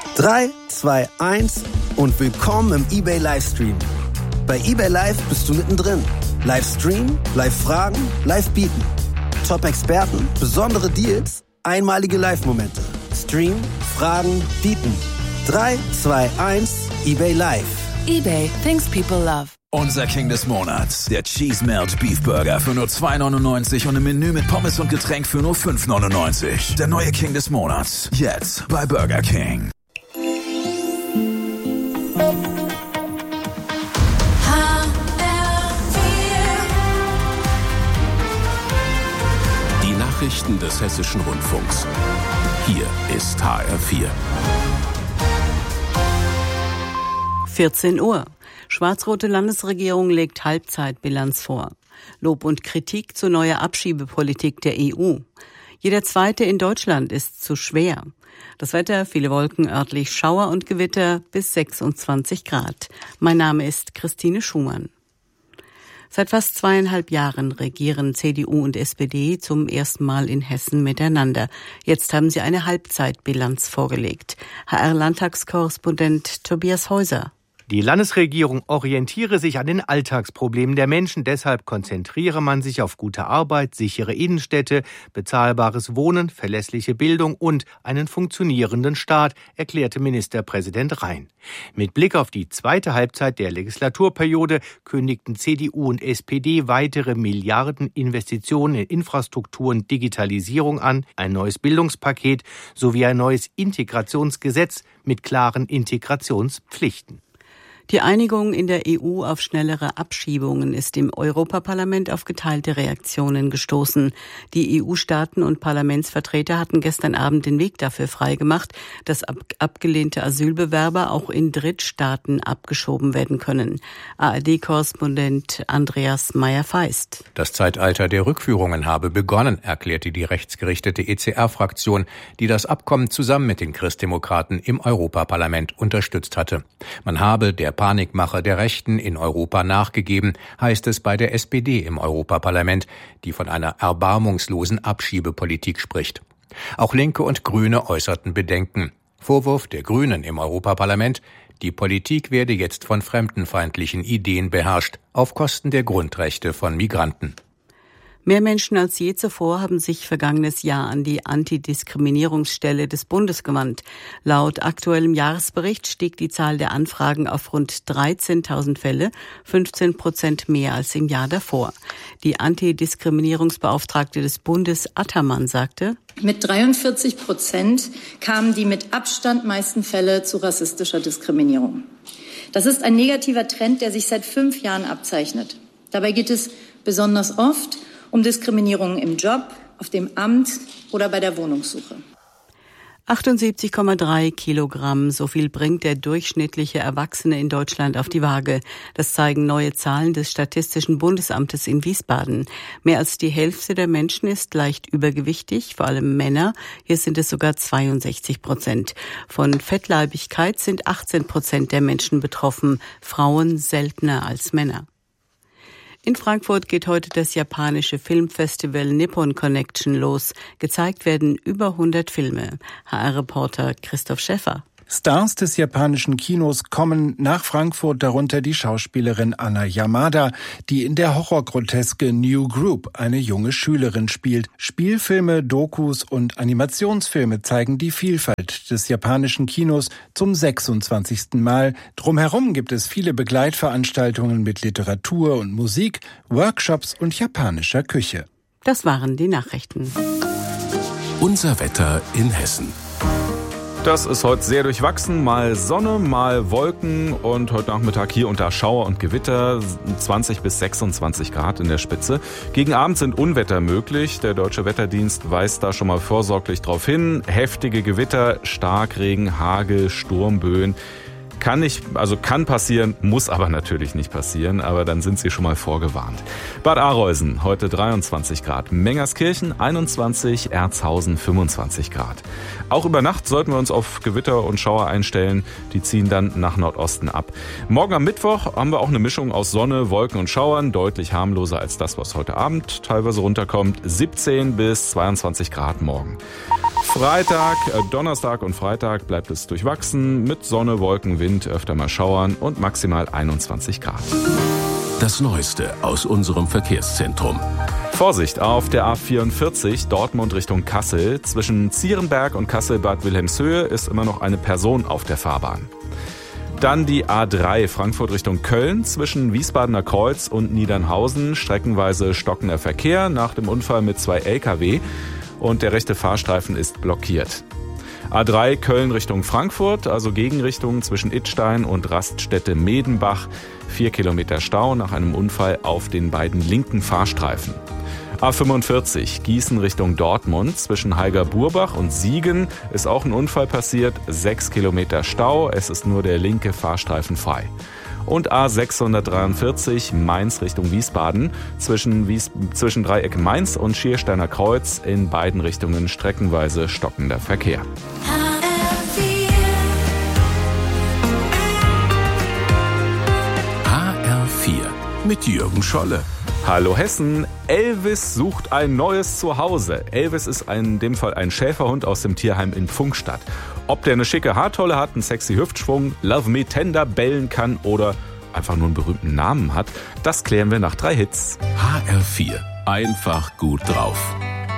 3, 2, 1 und willkommen im eBay Livestream. Bei eBay Live bist du mittendrin. Livestream, Live-Fragen, Live-Bieten. Top-Experten, besondere Deals, einmalige Live-Momente. Stream, Fragen, Bieten. 3, 2, 1, eBay Live. eBay, things people love. Unser King des Monats, der Cheese Melt Beef Burger für nur $2,99 und ein Menü mit Pommes und Getränk für nur $5,99. Der neue King des Monats, jetzt bei Burger King. Die Nachrichten des Hessischen Rundfunks. Hier ist HR4. 14 Uhr. Schwarz-rote Landesregierung legt Halbzeitbilanz vor. Lob und Kritik zu neuer Abschiebepolitik der EU. Jeder Zweite in Deutschland ist zu schwer. Das Wetter, viele Wolken, örtlich Schauer und Gewitter bis 26 Grad. Mein Name ist Christine Schumann. Seit fast 2,5 Jahren regieren CDU und SPD zum ersten Mal in Hessen miteinander. Jetzt haben sie eine Halbzeitbilanz vorgelegt. HR-Landtagskorrespondent Tobias Häuser. Die Landesregierung orientiere sich an den Alltagsproblemen der Menschen. Deshalb konzentriere man sich auf gute Arbeit, sichere Innenstädte, bezahlbares Wohnen, verlässliche Bildung und einen funktionierenden Staat, erklärte Ministerpräsident Rhein. Mit Blick auf die zweite Halbzeit der Legislaturperiode kündigten CDU und SPD weitere Milliardeninvestitionen in Infrastruktur und Digitalisierung an, ein neues Bildungspaket sowie ein neues Integrationsgesetz mit klaren Integrationspflichten. Die Einigung in der EU auf schnellere Abschiebungen ist im Europaparlament auf geteilte Reaktionen gestoßen. Die EU-Staaten und Parlamentsvertreter hatten gestern Abend den Weg dafür freigemacht, dass abgelehnte Asylbewerber auch in Drittstaaten abgeschoben werden können. ARD-Korrespondent Andreas Meyer-Feist. Das Zeitalter der Rückführungen habe begonnen, erklärte die rechtsgerichtete ECR-Fraktion, die das Abkommen zusammen mit den Christdemokraten im Europaparlament unterstützt hatte. Man habe der Panikmache der Rechten in Europa nachgegeben, heißt es bei der SPD im Europaparlament, die von einer erbarmungslosen Abschiebepolitik spricht. Auch Linke und Grüne äußerten Bedenken. Vorwurf der Grünen im Europaparlament: Die Politik werde jetzt von fremdenfeindlichen Ideen beherrscht, auf Kosten der Grundrechte von Migranten. Mehr Menschen als je zuvor haben sich vergangenes Jahr an die Antidiskriminierungsstelle des Bundes gewandt. Laut aktuellem Jahresbericht stieg die Zahl der Anfragen auf rund 13.000 Fälle, 15% mehr als im Jahr davor. Die Antidiskriminierungsbeauftragte des Bundes Attermann sagte: Mit 43% kamen die mit Abstand meisten Fälle zu rassistischer Diskriminierung. Das ist ein negativer Trend, der sich seit 5 Jahren abzeichnet. Dabei geht es besonders oft um Diskriminierungen im Job, auf dem Amt oder bei der Wohnungssuche. 78,3 Kilogramm, so viel bringt der durchschnittliche Erwachsene in Deutschland auf die Waage. Das zeigen neue Zahlen des Statistischen Bundesamtes in Wiesbaden. Mehr als die Hälfte der Menschen ist leicht übergewichtig, vor allem Männer. Hier sind es sogar 62%. Von Fettleibigkeit sind 18% der Menschen betroffen, Frauen seltener als Männer. In Frankfurt geht heute das japanische Filmfestival Nippon Connection los. Gezeigt werden über 100 Filme. HR-Reporter Christoph Schäffer. Stars des japanischen Kinos kommen nach Frankfurt, darunter die Schauspielerin Anna Yamada, die in der Horrorgroteske New Group eine junge Schülerin spielt. Spielfilme, Dokus und Animationsfilme zeigen die Vielfalt des japanischen Kinos zum 26. Mal. Drumherum gibt es viele Begleitveranstaltungen mit Literatur und Musik, Workshops und japanischer Küche. Das waren die Nachrichten. Unser Wetter in Hessen. Das ist heute sehr durchwachsen, mal Sonne, mal Wolken und heute Nachmittag hier und da Schauer und Gewitter, 20 bis 26 Grad in der Spitze. Gegen Abend sind Unwetter möglich, der Deutsche Wetterdienst weist da schon mal vorsorglich drauf hin. Heftige Gewitter, Starkregen, Hagel, Sturmböen. Kann passieren, muss aber natürlich nicht passieren, aber dann sind Sie schon mal vorgewarnt. Bad Arolsen, heute 23 Grad. Mengerskirchen 21, Erzhausen 25 Grad. Auch über Nacht sollten wir uns auf Gewitter und Schauer einstellen. Die ziehen dann nach Nordosten ab. Morgen am Mittwoch haben wir auch eine Mischung aus Sonne, Wolken und Schauern. Deutlich harmloser als das, was heute Abend teilweise runterkommt. 17 bis 22 Grad morgen. Donnerstag und Freitag bleibt es durchwachsen mit Sonne, Wolken, Wind, öfter mal Schauern und maximal 21 Grad. Das Neueste aus unserem Verkehrszentrum. Vorsicht auf der A44 Dortmund Richtung Kassel. Zwischen Zierenberg und Kassel-Bad Wilhelmshöhe ist immer noch eine Person auf der Fahrbahn. Dann die A3 Frankfurt Richtung Köln. Zwischen Wiesbadener Kreuz und Niedernhausen streckenweise stockender Verkehr nach dem Unfall mit 2 Lkw. Und der rechte Fahrstreifen ist blockiert. A3 Köln Richtung Frankfurt, also Gegenrichtung zwischen Idstein und Raststätte-Medenbach. 4 Kilometer Stau nach einem Unfall auf den beiden linken Fahrstreifen. A45 Gießen Richtung Dortmund. Zwischen Heiger-Burbach und Siegen ist auch ein Unfall passiert. 6 Kilometer Stau, es ist nur der linke Fahrstreifen frei. Und A643 Mainz Richtung Wiesbaden. Zwischen Dreieck Mainz und Schiersteiner Kreuz in beiden Richtungen streckenweise stockender Verkehr. HR4 mit Jürgen Scholle. Hallo Hessen, Elvis sucht ein neues Zuhause. Elvis ist in dem Fall ein Schäferhund aus dem Tierheim in Pfungstadt. Ob der eine schicke Haartolle hat, einen sexy Hüftschwung, Love Me Tender bellen kann oder einfach nur einen berühmten Namen hat, das klären wir nach 3 Hits. HR4, einfach gut drauf.